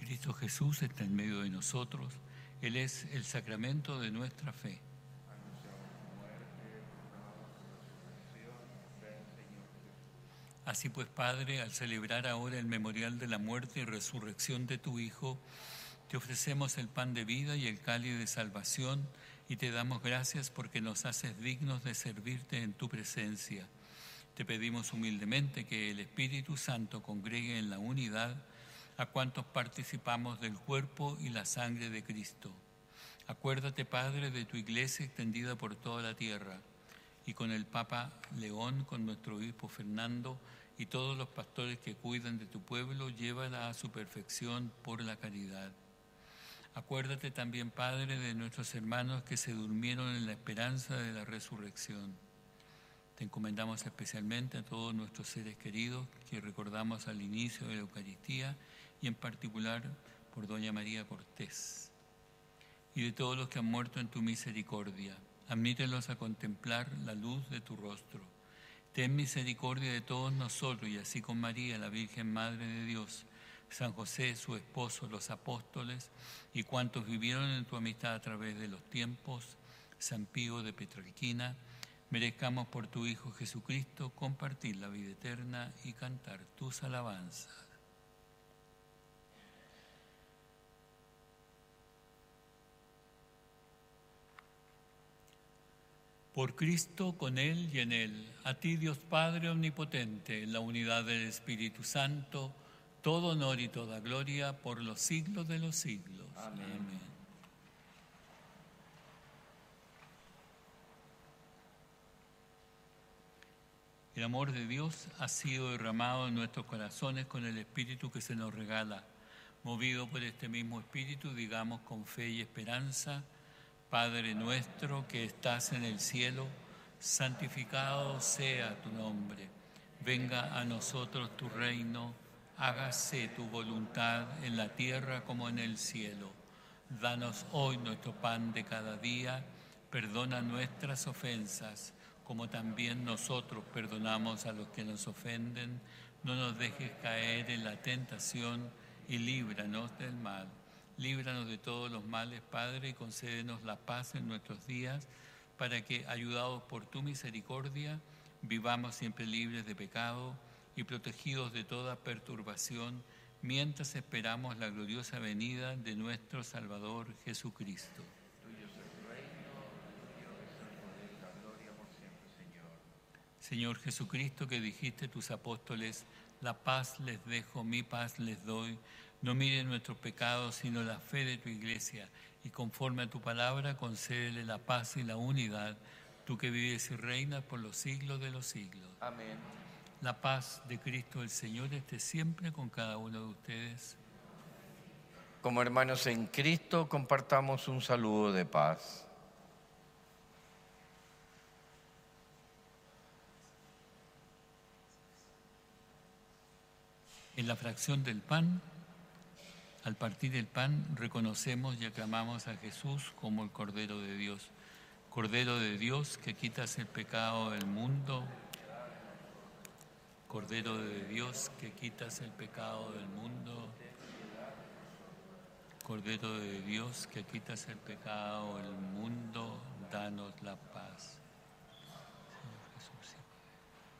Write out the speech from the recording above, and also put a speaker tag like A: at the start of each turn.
A: Cristo Jesús está en medio de nosotros. Él es el sacramento de nuestra fe. Así pues, Padre, al celebrar ahora el memorial de la muerte y resurrección de tu Hijo, te ofrecemos el pan de vida y el cáliz de salvación y te damos gracias porque nos haces dignos de servirte en tu presencia. Te pedimos humildemente que el Espíritu Santo congregue en la unidad a cuantos participamos del cuerpo y la sangre de Cristo. Acuérdate, Padre, de tu Iglesia extendida por toda la tierra, y con el Papa León, con nuestro obispo Fernando y todos los pastores que cuidan de tu pueblo, llévala a su perfección por la caridad. Acuérdate también, Padre, de nuestros hermanos que se durmieron en la esperanza de la resurrección. Te encomendamos especialmente a todos nuestros seres queridos que recordamos al inicio de la Eucaristía y en particular por doña María Cortés. Y de todos los que han muerto en tu misericordia, admítelos a contemplar la luz de tu rostro. Ten misericordia de todos nosotros y así con María, la Virgen Madre de Dios, San José, su esposo, los apóstoles y cuantos vivieron en tu amistad a través de los tiempos, San Pío de Petralquina, merezcamos por tu Hijo Jesucristo compartir la vida eterna y cantar tus alabanzas. Por Cristo, con Él y en Él, a ti Dios Padre Omnipotente, en la unidad del Espíritu Santo, todo honor y toda gloria por los siglos de los siglos.
B: Amén.
A: Amén. El amor de Dios ha sido derramado en nuestros corazones con el Espíritu que se nos regala. Movido por este mismo Espíritu, digamos con fe y esperanza: Padre nuestro que estás en el cielo, santificado sea tu nombre. Venga a nosotros tu reino, hágase tu voluntad en la tierra como en el cielo. Danos hoy nuestro pan de cada día, perdona nuestras ofensas, como también nosotros perdonamos a los que nos ofenden. No nos dejes caer en la tentación y líbranos del mal. Líbranos de todos los males, Padre, y concédenos la paz en nuestros días, para que, ayudados por tu misericordia, vivamos siempre libres de pecado y protegidos de toda perturbación, mientras esperamos la gloriosa venida de nuestro Salvador Jesucristo.
B: Tuyo es el reino, tuyo es el poder y la gloria por siempre, Señor.
A: Señor Jesucristo, que dijiste a tus apóstoles: la paz les dejo, mi paz les doy. No miren nuestros pecados, sino la fe de tu Iglesia, y conforme a tu palabra, concédele la paz y la unidad, tú que vives y reinas por los siglos de los siglos.
B: Amén.
A: La paz de Cristo el Señor esté siempre con cada uno de ustedes.
B: Como hermanos en Cristo, compartamos un saludo de paz.
A: En la fracción del pan, al partir el pan, reconocemos y aclamamos a Jesús como el Cordero de Dios. Cordero de Dios, que quitas el pecado del mundo. Cordero de Dios, que quitas el pecado del mundo. Cordero de Dios, que quitas el pecado del mundo, danos la paz.